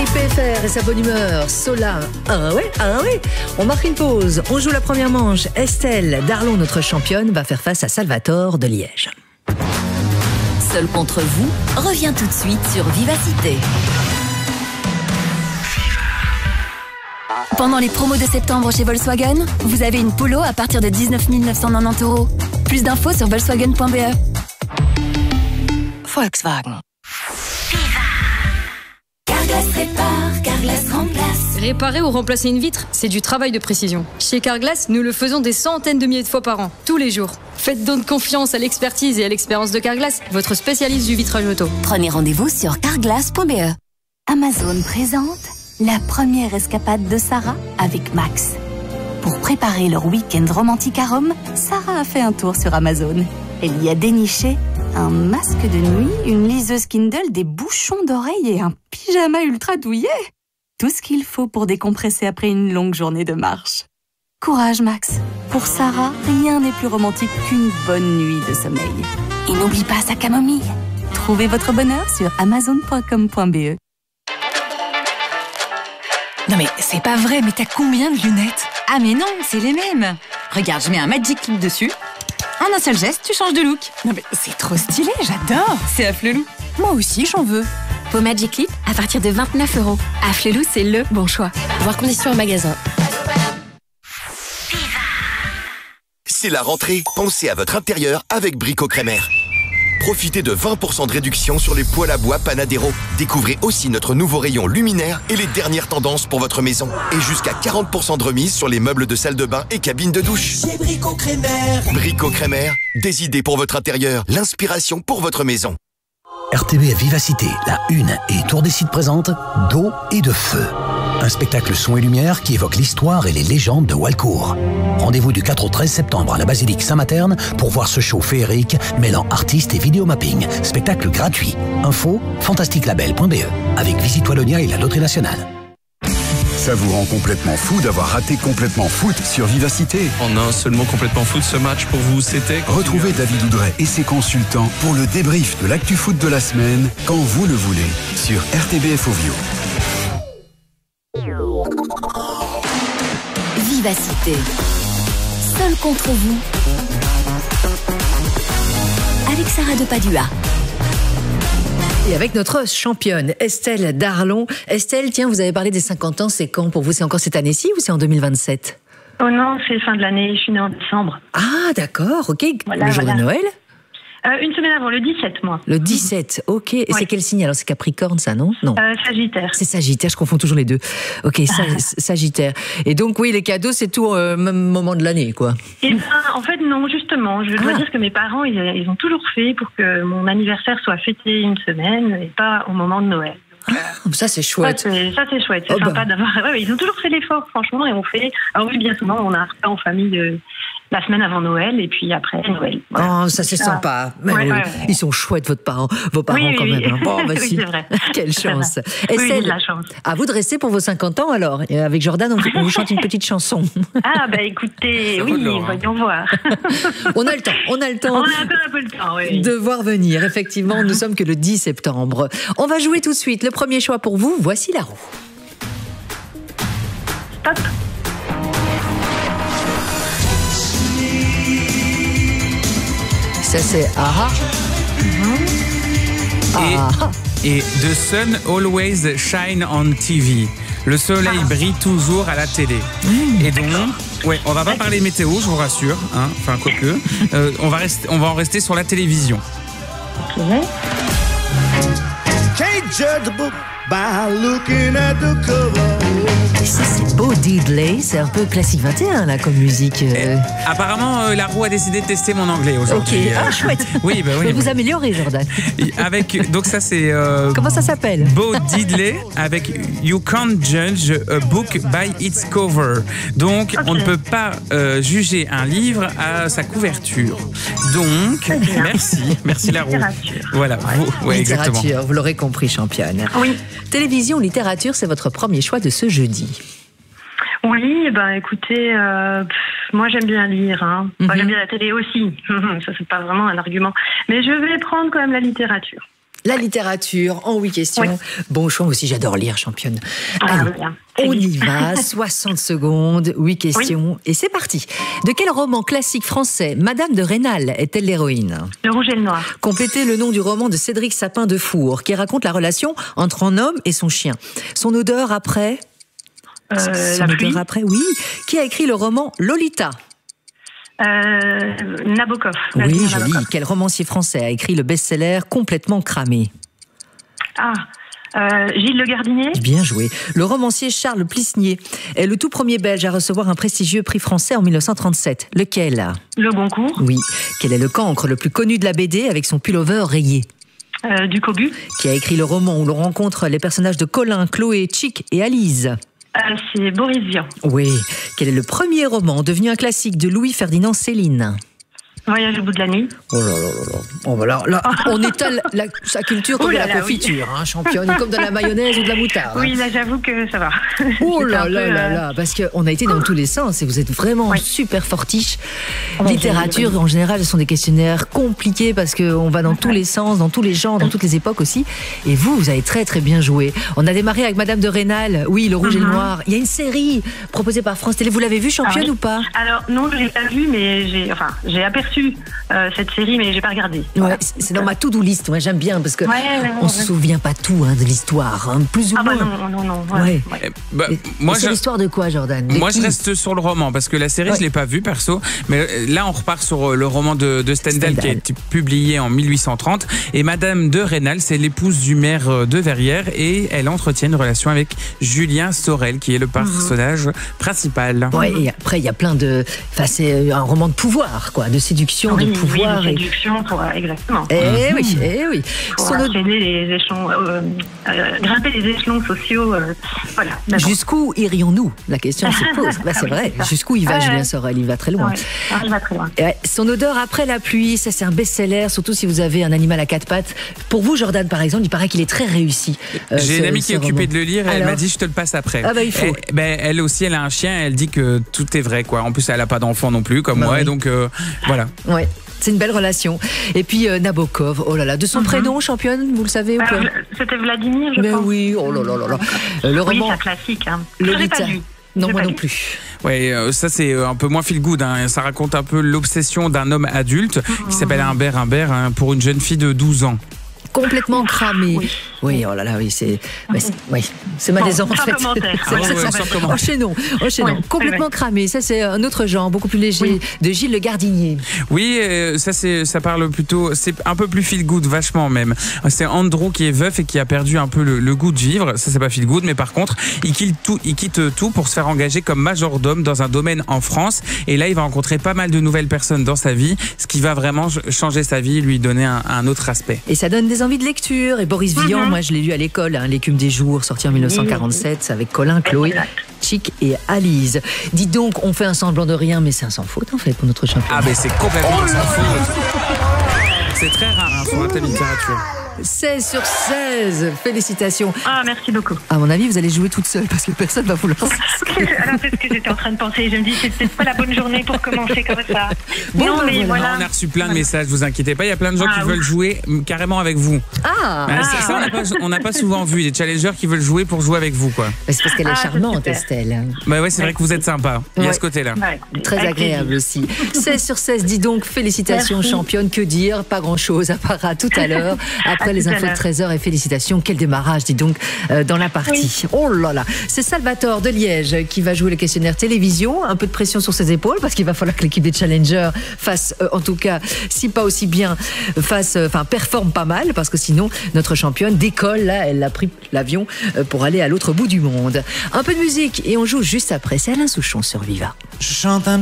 PFR et sa bonne humeur. Sola. Ah ouais. On marque une pause. On joue la première manche. Estelle Darlon, notre championne, va faire face à Salvatore de Liège. Seul contre vous revient tout de suite sur Vivacité. Pendant les promos de septembre chez Volkswagen, vous avez une Polo à partir de 19 990 €. Plus d'infos sur volkswagen.be. Volkswagen. Carglass répare, Carglass remplace. Réparer ou remplacer une vitre, c'est du travail de précision. Chez Carglass, nous le faisons des centaines de milliers de fois par an, tous les jours. Faites donc confiance à l'expertise et à l'expérience de Carglass, votre spécialiste du vitrage auto. Prenez rendez-vous sur carglass.be. Amazon présente la première escapade de Sarah avec Max. Pour préparer leur week-end romantique à Rome, Sarah a fait un tour sur Amazon. Elle y a déniché un masque de nuit, une liseuse Kindle, des bouchons d'oreilles et un pyjama ultra douillet. Tout ce qu'il faut pour décompresser après une longue journée de marche. Courage Max. Pour Sarah, rien n'est plus romantique qu'une bonne nuit de sommeil. Et n'oublie pas sa camomille. Trouvez votre bonheur sur amazon.com.be. Non mais c'est pas vrai, mais t'as combien de lunettes? Ah mais non, c'est les mêmes. Regarde, je mets un Magic Clip dessus. En un seul geste, tu changes de look. Non mais c'est trop stylé, j'adore. C'est Afflelou. Moi aussi, j'en veux. Vos Magic Clip à partir de 29 €. Afflelou, c'est le bon choix. Voir conditions en magasin. C'est la rentrée, pensez à votre intérieur avec Brico Crémer. Profitez de 20% de réduction sur les poêles à bois Panadero. Découvrez aussi notre nouveau rayon luminaire et les dernières tendances pour votre maison. Et jusqu'à 40% de remise sur les meubles de salle de bain et cabines de douche. Chez Brico Crémer. Brico Crémer, des idées pour votre intérieur, l'inspiration pour votre maison. RTBF Vivacité, la Une et Tour des Sites présente d'eau et de feu. Un spectacle son et lumière qui évoque l'histoire et les légendes de Walcourt. Rendez-vous du 4 au 13 septembre à la basilique Saint-Materne pour voir ce show féerique mêlant artistes et vidéomapping. Spectacle gratuit. Info fantasticlabel.be avec Visite Wallonia et la Loterie Nationale. Ça vous rend complètement fou d'avoir raté Complètement Foot sur Vivacité. En un seul mot, Complètement Foot, ce match pour vous, c'était... Retrouvez David Oudret et ses consultants pour le débrief de l'actu foot de la semaine, quand vous le voulez, sur RTBF Ovio. Vivacité. Seul contre vous. Avec Sarah de Padua. Et avec notre championne, Estelle Darlon. Estelle, tiens, vous avez parlé des 50 ans, c'est quand pour vous? C'est encore cette année-ci ou c'est en 2027? Oh non, c'est fin de l'année, je suis née en décembre. Ah, d'accord, ok. Voilà, le jour de Noël? Une semaine avant, le 17, moi. Le 17, ok. Et c'est quel signe alors? C'est Capricorne, ça, non? Non. Sagittaire. C'est Sagittaire, je confonds toujours les deux. Ok, Sagittaire. Et donc, oui, les cadeaux, c'est tout au même moment de l'année, quoi. Et en fait, non, justement. Je dois dire que mes parents, ils ont toujours fait pour que mon anniversaire soit fêté une semaine et pas au moment de Noël. Ça, c'est chouette. Ça, c'est chouette. C'est sympa d'avoir... Ouais, ils ont toujours fait l'effort, franchement, et on fait... Alors oui, bien souvent, on a un repas en famille la semaine avant Noël, et puis après Noël. Voilà. Oh, ça, c'est sympa. Mais ils sont chouettes, vos parents quand même. Hein. Bon, bah, oui, c'est vrai. Quelle chance. Estelle, la chance. À vous de rester pour vos 50 ans, alors. Et avec Jordan, on vous chante une petite chanson. Ah, bah écoutez, voyons voir. On a le temps. On a encore un peu le temps, oui. De voir venir. Effectivement, nous sommes que le 10 septembre. On va jouer tout de suite. Le premier choix pour vous, voici la roue. Stop. Ça, c'est Aha. Et The Sun Always Shine on TV. Le soleil brille toujours à la télé. Et donc, on va pas parler météo, je vous rassure. Hein, enfin, quoique. On va en rester sur la télévision. Ok. Ça, c'est Bo Diddley, c'est un peu classique 21 là comme musique. Apparemment, la roue a décidé de tester mon anglais aujourd'hui. Ok, chouette. Oui, bah oui. Mais vous améliorez, Jordan. Donc ça c'est. Comment ça s'appelle? Bo Diddley avec You Can't Judge a Book by Its Cover. Donc on ne peut pas juger un livre à sa couverture. Donc merci la roue. Voilà. Littérature, exactement. vous l'aurez compris, championne. Oui. Télévision, littérature, c'est votre premier choix de ce jeudi. Oui, ben écoutez, moi j'aime bien lire. Hein. Moi, j'aime bien la télé aussi. Ça, c'est pas vraiment un argument. Mais je vais prendre quand même la littérature. La littérature en 8 questions. Oui. Bon choix, moi aussi j'adore lire, championne. Allez, bien. on y va, 60 secondes, 8 questions, et c'est parti. De quel roman classique français Madame de Rênal est-elle l'héroïne? Le Rouge et le Noir. Complétez le nom du roman de Cédric Sapin de Four, qui raconte la relation entre un homme et son chien. Son odeur après... La pluie. Après, oui. Qui a écrit le roman Lolita? Nabokov. Oui, joli. Quel romancier français a écrit le best-seller Complètement cramé? Gilles Le Gardinier. Bien joué. Le romancier Charles Plisnier est le tout premier Belge à recevoir un prestigieux prix français en 1937. Lequel? Le Goncourt. Oui. Quel est le cancre le plus connu de la BD avec son pullover rayé? Ducobu. Qui a écrit le roman où l'on rencontre les personnages de Colin, Chloé, Chick et Alice? C'est Boris Vian. Oui. Quel est le premier roman devenu un classique de Louis-Ferdinand Céline? Voyage au bout de la nuit. Oh là là là là. Oh, voilà. Là, on étale sa culture comme de la confiture, oui. Championne, comme de la mayonnaise ou de la moutarde. Oui, là j'avoue que ça va. Oh là là là là, parce qu'on a été dans tous les sens et vous êtes vraiment super fortiche. Littérature, en général, ce sont des questionnaires compliqués parce qu'on va dans tous les sens, dans tous les genres, dans toutes les époques aussi. Et vous avez très très bien joué. On a démarré avec Madame de Rênal, oui, Le Rouge et le Noir. Il y a une série proposée par France Télé. Vous l'avez vue, championne, ou pas? Alors non, je l'ai pas vue, mais j'ai aperçu cette série, mais j'ai pas regardé. Ouais, c'est dans ma to-do list. Moi, j'aime bien parce que on se souvient pas tout de l'histoire, plus ou moins. Non. Ouais. Moi, c'est l'histoire de quoi, Jordan? Moi, je reste sur le roman parce que la série, je l'ai pas vue perso. Mais là, on repart sur le roman de Stendhal qui a été publié en 1830. Et Madame de Rênal, c'est l'épouse du maire de Verrières et elle entretient une relation avec Julien Sorel, qui est le personnage principal. Ouais, et après, il y a plein de. Enfin, c'est un roman de pouvoir, quoi, de séduction, de pouvoir. Oui, de séduction, exactement. Oui. Pour accéder les échelons, grimper les échelons sociaux, voilà. Jusqu'où irions-nous? La question se pose. C'est vrai. Jusqu'où il va, Julien Sorel? Il va très loin. Il va très loin. Son odeur après la pluie, ça c'est un best-seller, surtout si vous avez un animal à 4 pattes. Pour vous, Jordan, par exemple, il paraît qu'il est très réussi. J'ai une amie qui est occupée de le lire et elle m'a dit je te le passe après. Il faut. Elle aussi, elle a un chien, elle dit que tout est vrai, quoi. En plus, elle a pas d'enfant non plus, comme moi, et donc voilà. Ouais. C'est une belle relation. Et puis Nabokov, oh là là, de son prénom, championne, vous le savez ou pas? C'était Vladimir, je pense. Mais oui, oh là là là là. Le roman. C'est un classique. Lolita. Non, moi non plus. Ouais, ça c'est un peu moins feel good. Ça raconte un peu l'obsession d'un homme adulte qui s'appelle Humbert pour une jeune fille de 12 ans. Complètement cramé. Oui, oh là là, oui, c'est malaisant en fait. Enchaînons. Complètement cramé, ça c'est un autre genre, beaucoup plus léger, de Gilles Le Gardinier. Oui, ça parle plutôt, c'est un peu plus feel good, vachement même. C'est Andrew qui est veuf et qui a perdu un peu le goût de vivre. Ça c'est pas feel good, mais par contre, il quitte tout pour se faire engager comme majordome dans un domaine en France. Et là, il va rencontrer pas mal de nouvelles personnes dans sa vie, ce qui va vraiment changer sa vie, lui donner un autre aspect. Et ça donne des envies de lecture. Et Boris Vian, moi je l'ai lu à l'école, L'écume des jours, sorti en 1947, avec Colin, Chloé, Chick et Alice. Dites donc, on fait un semblant de rien, mais c'est un sans faute en fait pour notre champion. Ah, mais c'est complètement sans faute. C'est très rare sur la littérature. 16 sur 16, félicitations. Ah, merci beaucoup. À mon avis, vous allez jouer toute seule parce que personne va vouloir s'inscrire. Alors, c'est ce que j'étais en train de penser. Je me dis, c'est peut-être pas la bonne journée pour commencer comme ça. Non, mais voilà. On a reçu plein de messages, vous inquiétez pas. Il y a plein de gens qui veulent jouer carrément avec vous. On n'a pas souvent vu des challengers qui veulent jouer pour jouer avec vous, quoi. C'est parce qu'elle est charmante, Estelle. Bah ouais, c'est vrai que vous êtes sympa. Il y a ce côté-là. Très agréable aussi. 16 sur 16, dis donc, félicitations, championne. Que dire? Pas grand-chose, à part à tout à l'heure. Après les infos de 13h et félicitations. Quel démarrage, dis donc, dans la partie. Oh là là. C'est Salvatore de Liège qui va jouer le questionnaire télévision. Un peu de pression sur ses épaules parce qu'il va falloir que l'équipe des challengers fasse, en tout cas, si pas aussi bien, performe pas mal parce que sinon, notre championne décolle. Là, elle a pris l'avion pour aller à l'autre bout du monde. Un peu de musique et on joue juste après. C'est Alain Souchon sur Viva. Je chante un